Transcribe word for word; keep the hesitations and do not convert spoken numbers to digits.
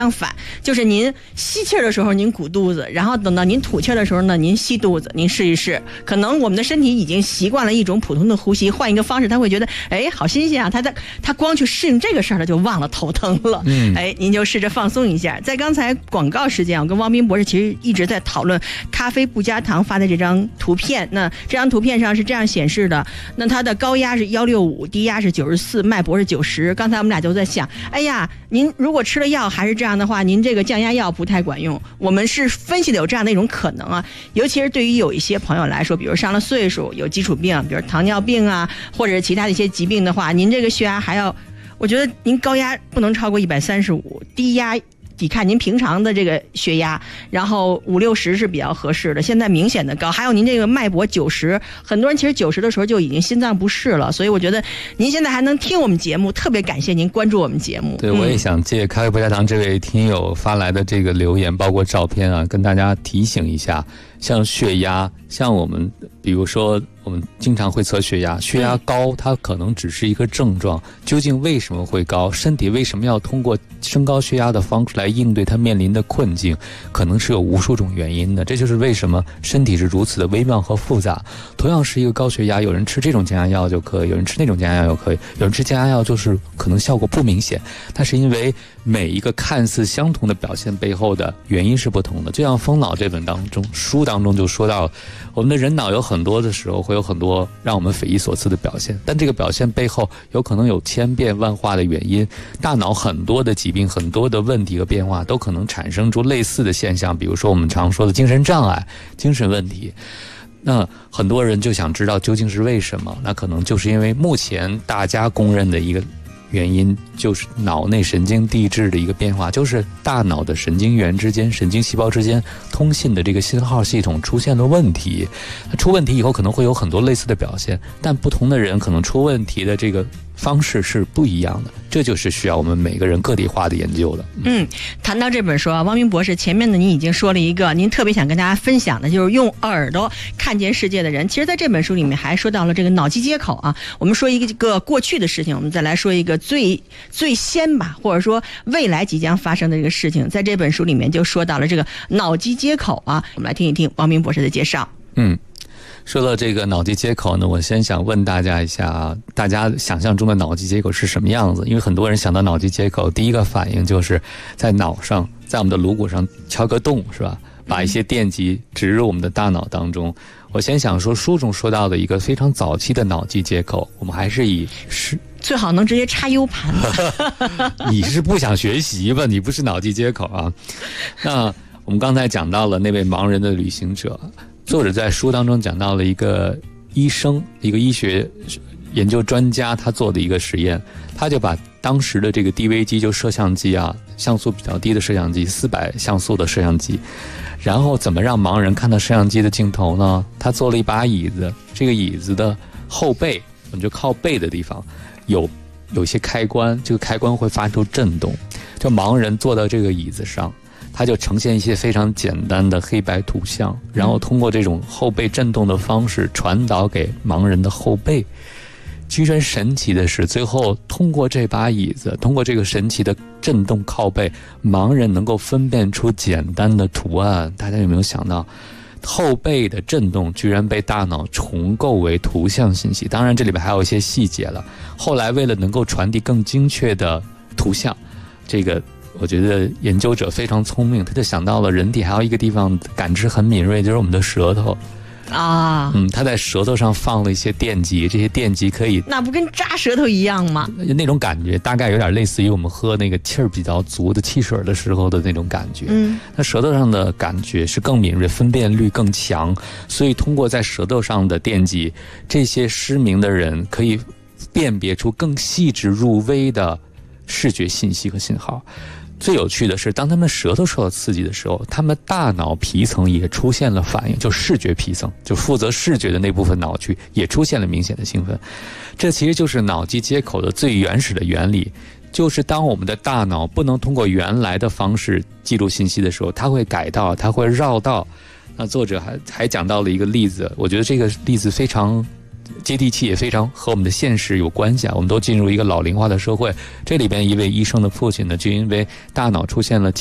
相反，就是您吸气的时候您鼓肚子，然后等到您吐气的时候呢您吸肚子，您试一试，可能我们的身体已经习惯了一种普通的呼吸，换一个方式他会觉得哎好新鲜啊，他他他光去适应这个事儿他就忘了头疼了。嗯，哎，您就试着放松一下。在刚才广告时间，我跟汪斌博士其实一直在讨论咖啡不加糖发的这张图片，那这张图片上是这样显示的，那它的高压是一六五，低压是九十四，脉搏是九十。刚才我们俩就在想，哎呀，您如果吃了药还是这样的话，您这个降压药不太管用。我们是分析的有这样的一种可能啊，尤其是对于有一些朋友来说，比如上了岁数有基础病，比如糖尿病啊，或者是其他的一些疾病的话，您这个血压还要，我觉得您高压不能超过一百三十五，低压你看您平常的这个血压，然后五六十是比较合适的，现在明显的高。还有您这个脉搏九十，很多人其实九十的时候就已经心脏不适了，所以我觉得您现在还能听我们节目，特别感谢您关注我们节目。 对，我也想借咖啡不加糖这位听友发来的这个留言，包括照片啊，跟大家提醒一下，像血压，像我们比如说我们经常会测血压，血压高它可能只是一个症状，究竟为什么会高，身体为什么要通过升高血压的方式来应对它面临的困境，可能是有无数种原因的。这就是为什么身体是如此的微妙和复杂。同样是一个高血压，有人吃这种降压药就可以，有人吃那种降压药就可以，有人吃降压药就是可能效果不明显，但是因为每一个看似相同的表现背后的原因是不同的。就像《疯脑》这本当中书当中就说到了，我们的人脑有很多的时候会有很多让我们匪夷所思的表现，但这个表现背后有可能有千变万化的原因。大脑很多的疾病，很多的问题和变化都可能产生出类似的现象，比如说我们常说的精神障碍、精神问题。那很多人就想知道究竟是为什么，那可能就是因为目前大家公认的一个原因就是脑内神经递质的一个变化，就是大脑的神经元之间、神经细胞之间通信的这个信号系统出现了问题。出问题以后可能会有很多类似的表现，但不同的人可能出问题的这个方式是不一样的，这就是需要我们每个人个体化的研究的。 嗯，谈到这本书啊，汪斌博士前面呢您已经说了一个您特别想跟大家分享的，就是用耳朵看见世界的人。其实在这本书里面还说到了这个脑机接口啊，我们说一个过去的事情，我们再来说一个最最先吧，或者说未来即将发生的这个事情。在这本书里面就说到了这个脑机接口啊，我们来听一听汪斌博士的介绍。 嗯，说到这个脑机接口呢，我先想问大家一下啊，大家想象中的脑机接口是什么样子？因为很多人想到脑机接口，第一个反应就是在脑上，在我们的颅骨上敲个洞，是吧？把一些电极植入我们的大脑当中。我先想说书中说到的一个非常早期的脑机接口，我们还是以是最好能直接插 U 盘。 你是不想学习吧？你不是脑机接口啊。那我们刚才讲到了那位盲人的旅行者，作者在书当中讲到了一个医生，一个医学研究专家，他做的一个实验，他就把当时的这个 D V 机，就摄像机啊，像素比较低的摄像机，四百像素的摄像机，然后怎么让盲人看到摄像机的镜头呢？他做了一把椅子，这个椅子的后背，我们就靠背的地方有有一些开关，这个开关会发出震动，就盲人坐到这个椅子上，它就呈现一些非常简单的黑白图像，然后通过这种后背震动的方式传导给盲人的后背。居然神奇的是，最后通过这把椅子，通过这个神奇的震动靠背，盲人能够分辨出简单的图案。大家有没有想到，后背的震动居然被大脑重构为图像信息？当然这里边还有一些细节了，后来为了能够传递更精确的图像，这个我觉得研究者非常聪明，他就想到了人体还有一个地方感知很敏锐，就是我们的舌头啊。 嗯，他在舌头上放了一些电极，这些电极可以， 那不跟扎舌头一样吗？ 那种感觉大概有点类似于我们喝那个气儿比较足的汽水的时候的那种感觉。嗯，那舌头上的感觉是更敏锐，分辨率更强，所以通过在舌头上的电极，这些失明的人可以辨别出更细致入微的视觉信息和信号。最有趣的是，当他们舌头受到刺激的时候，他们大脑皮层也出现了反应，就视觉皮层，就负责视觉的那部分脑区也出现了明显的兴奋。这其实就是脑机接口的最原始的原理，就是当我们的大脑不能通过原来的方式记录信息的时候，它会改道，它会绕道。那作者还还讲到了一个例子，我觉得这个例子非常接地气，也非常和我们的现实有关系啊。我们都进入一个老龄化的社会，这里边一位医生的父亲呢，就因为大脑出现了